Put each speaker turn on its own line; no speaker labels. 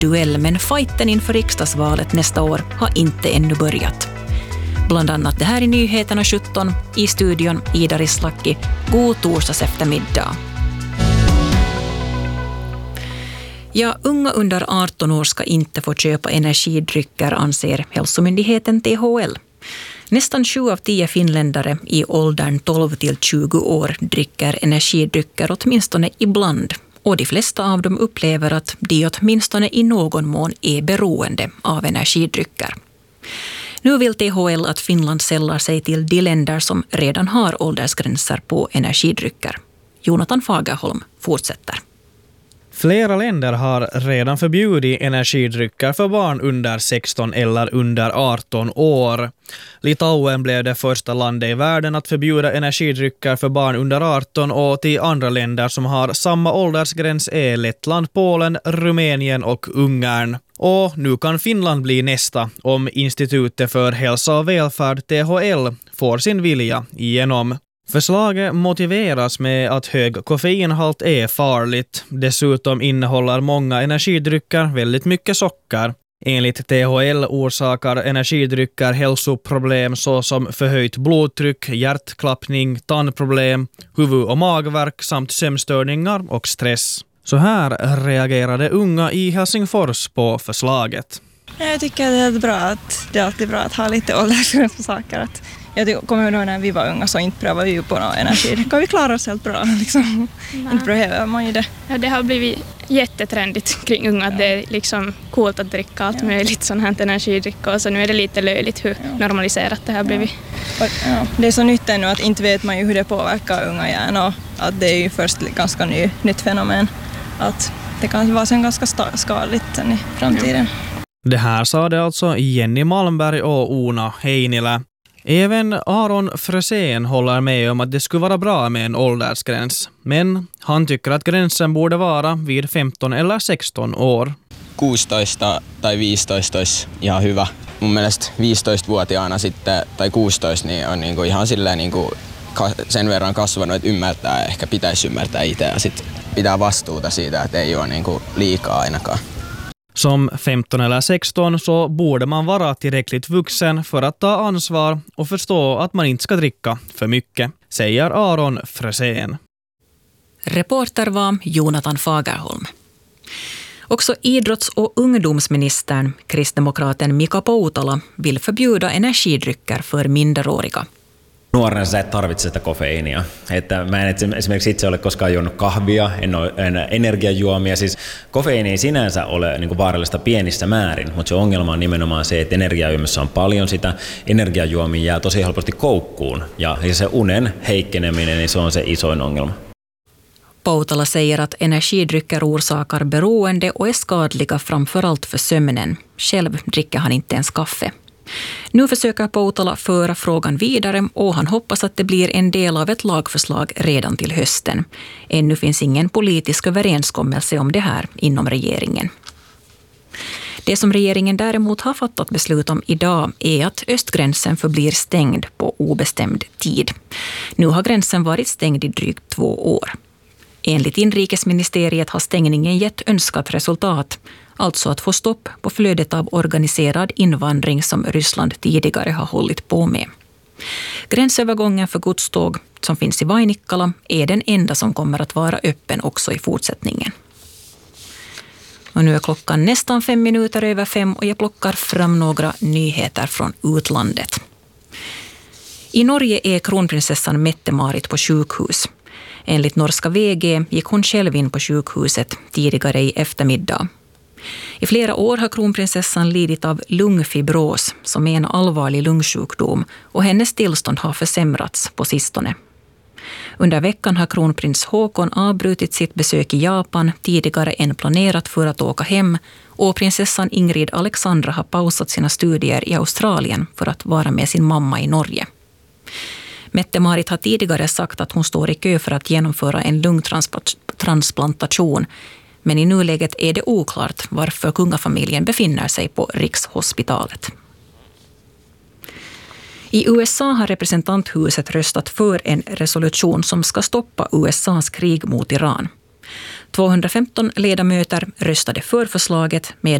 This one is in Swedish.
duell, men fighten inför riksdagsvalet nästa år har inte ännu börjat. Bland annat det här i Nyheterna 17, i studion Ida Rislaki. God torsdags eftermiddag. Ja, unga under 18 år ska inte få köpa energidrycker, anser hälsomyndigheten THL. Nästan 7 av 10 finländare i åldern 12 till 20 år dricker energidrycker åtminstone ibland. Och de flesta av dem upplever att de åtminstone i någon mån är beroende av energidrycker. Nu vill THL att Finland sällar sig till de länder som redan har åldersgränser på energidrycker. Jonathan Fagerholm fortsätter.
Flera länder har redan förbjudit energidrycker för barn under 16 eller under 18 år. Litauen blev det första landet i världen att förbjuda energidrycker för barn under 18, och till andra länder som har samma åldersgräns är Lettland, Polen, Rumänien och Ungern. Och nu kan Finland bli nästa om Institutet för hälsa och välfärd THL får sin vilja igenom. Förslaget motiveras med att hög koffeinhalt är farligt. Dessutom innehåller många energidrycker väldigt mycket socker. Enligt THL orsakar energidrycker hälsoproblem såsom förhöjt blodtryck, hjärtklappning, tandproblem, huvud- och magvärk samt sömnstörningar och stress. Så här reagerade unga i Helsingfors på förslaget.
Jag tycker det är alltid bra att ha lite åldersgräns på saker. Jag kommer ihåg när vi var unga så inte prövade vi ju på någon energi. Kan vi klara oss helt bra? Liksom. Inte behöver man ju det.
Ja, det har blivit jättetrendigt kring unga. Att det är liksom coolt att dricka allt möjligt sånt här energidricka. Och så nu är det lite löjligt hur normaliserat det har blivit.
Ja. Det är så nytt ännu att inte vet man ju hur det påverkar unga hjärnor. Att det är ju först ganska nytt fenomen. Att det kan vara sen ganska skadligt sen i framtiden.
Det här sa det alltså Jenny Malmberg och Ona Heinilä. Även Aron Frösén håller med om att det skulle vara bra med en åldersgräns. Men han tycker att gränsen borde vara vid 15 eller 16 år.
16 tai 15 olisi ihan hyvä. Mun mielestä 15-vuotiaana sitten, tai 16 niin on niinku ihan silleen niinku sen verran kasvanut, että ymmärtää, ehkä pitäisi ymmärtää itse ja sitten pitää vastuuta siitä, että ei ole niinku liikaa ainakaan.
Som 15 eller 16 så borde man vara tillräckligt vuxen för att ta ansvar och förstå att man inte ska dricka för mycket, säger Aron Frösén.
Reporter var Jonathan Fagerholm. Också idrotts- och ungdomsministern, kristdemokraten Mika Poutala, vill förbjuda energidrycker för minderåriga.
Nuorena sä et tarvitse sitä kofeiinia. Että mä en esimerkiksi itse ole koskaan juonut kahvia, en ole energiajuomia. Siis kofeiini ei sinänsä ole niin kuin vaarallista pienissä määrin, mutta se ongelma on nimenomaan se, että energiajuomissa on paljon sitä. Energiajuomia jää tosi helposti koukkuun ja se unen heikkeneminen, niin se on se isoin ongelma.
Poutala säger att energidrycker orsakar beroende och är skadliga framförallt för sömnen. Själv dricker han inte ens kaffe. Nu försöker Poutala föra frågan vidare och han hoppas att det blir en del av ett lagförslag redan till hösten. Ännu finns ingen politisk överenskommelse om det här inom regeringen. Det som regeringen däremot har fattat beslut om idag är att östgränsen förblir stängd på obestämd tid. Nu har gränsen varit stängd i drygt 2 år. Enligt inrikesministeriet har stängningen gett önskat resultat, alltså att få stopp på flödet av organiserad invandring som Ryssland tidigare har hållit på med. Gränsövergången för godståg som finns i Vainikkala är den enda som kommer att vara öppen också i fortsättningen. Och nu är klockan nästan 5 minuter över 5 och jag plockar fram några nyheter från utlandet. I Norge är kronprinsessan Mette-Marit på sjukhus. Enligt norska VG gick hon själv in på sjukhuset tidigare i eftermiddag. I flera år har kronprinsessan lidit av lungfibros som är en allvarlig lungsjukdom och hennes tillstånd har försämrats på sistone. Under veckan har kronprins Håkon avbrutit sitt besök i Japan tidigare än planerat för att åka hem och prinsessan Ingrid Alexandra har pausat sina studier i Australien för att vara med sin mamma i Norge. Mette-Marit har tidigare sagt att hon står i kö för att genomföra en lungtransplantation, men i nuläget är det oklart varför kungafamiljen befinner sig på Rikshospitalet. I USA har representanthuset röstat för en resolution som ska stoppa USAs krig mot Iran. 215 ledamöter röstade för förslaget medan